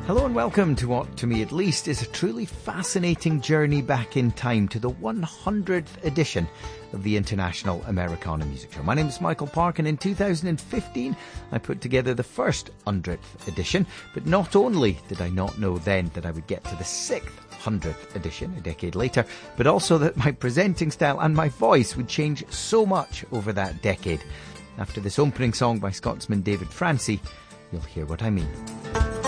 Hello and welcome to what, to me at least, is a truly fascinating journey back in time to the 100th edition of the International Americana Music Show. My name is Michael Park, and in 2015 I put together the first 100th edition, but not only did I not know then that I would get to the 600th edition a decade later, but also that my presenting style and my voice would change so much over that decade. After this opening song by Scotsman David Francie, you'll hear what I mean.